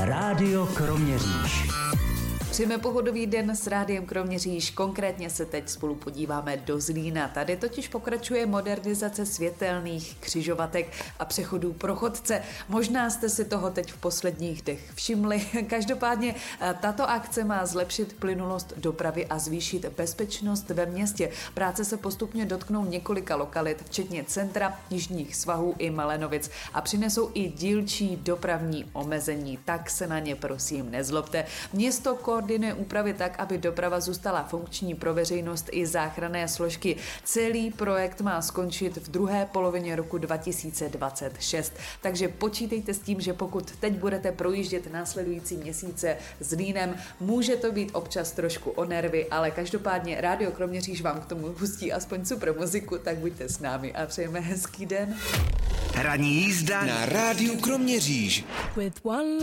Rádio Kroměříž. Přejeme pohodový den s Rádiem Kroměříž, konkrétně se teď spolu podíváme do Zlína. Tady totiž pokračuje modernizace světelných křižovatek a přechodů pro chodce. Možná jste si toho teď v posledních dnech všimli. Každopádně tato akce má zlepšit plynulost dopravy a zvýšit bezpečnost ve městě. Práce se postupně dotknou několika lokalit, včetně centra, jižních svahů i Malenovic a přinesou i dílčí dopravní omezení. Tak se na ně prosím nezlobte. Město koordinuje úpravy tak, aby doprava zůstala funkční pro veřejnost i záchranné složky. Celý projekt má skončit v druhé polovině roku 2026. Takže počítejte s tím, že pokud teď budete projíždět následující měsíce Zlínem, může to být občas trošku o nervy, ale každopádně Rádio Kroměříž vám k tomu pustí aspoň super muziku, tak buďte s námi a přejeme hezký den. Ranní jízda na Rádiu Kroměříž.